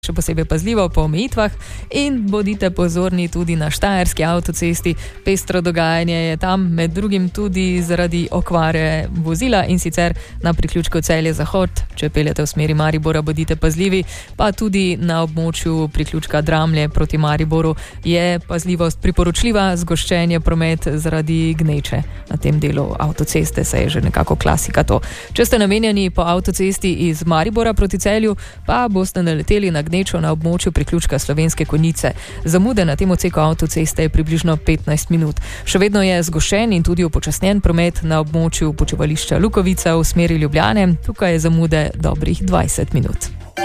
še posebej pazljivo po omejitvah in bodite pozorni tudi na štajerski avtocesti. Pestro dogajanje je tam, med drugim tudi zaradi okvare vozila, in sicer na priključku Celje-Zahod. Če peljete v smeri Maribora, bodite pazljivi, pa tudi na območju priključka Dramlje proti Mariboru je pazljivost priporočljiva, zgoščen je promet zaradi gneče. Na tem delu avtoceste se je že nekako klasika to. Če ste namenjeni po avtocesti iz Maribora proti Celju, pa boste naleteli na gnečo na območju priključka Slovenske Konjice. Zamude na tem odseku avtoceste je približno 15 minut. Še vedno je zgoščen in tudi upočasnjen promet na območju počivališča Lukovica v smeri Ljubljane. Tukaj je zamude dobrih 20 minut.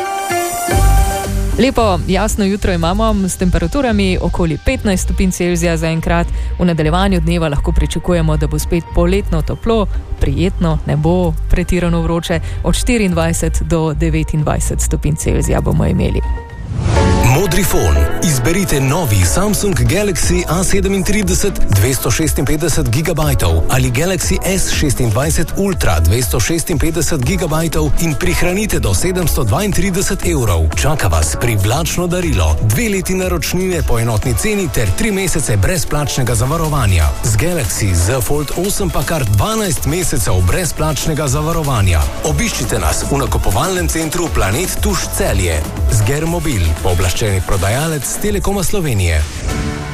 Lepo jasno jutro imamo s temperaturami okoli 15 stopinj Celzija zaenkrat. V nadaljevanju dneva lahko pričakujemo, da bo spet poletno toplo, prijetno, ne bo pretirano vroče, od 24 do 29 stopinj Celzija bomo imeli. Modrifon. Izberite novi Samsung Galaxy A37 256 GB ali Galaxy S26 Ultra 256 GB in prihranite do 732 €. Čaka vas privlačno darilo, 2 leti naročnine po enotni ceni ter 3 mesece brezplačnega zavarovanja. Z Galaxy Z Fold 8 pa kar 12 mesecev brezplačnega zavarovanja. Obiščite nas v nakupovalnem centru Planet Tuš Celje. Zger Mobil, pooblaščeni prodajalec Telekoma Slovenije.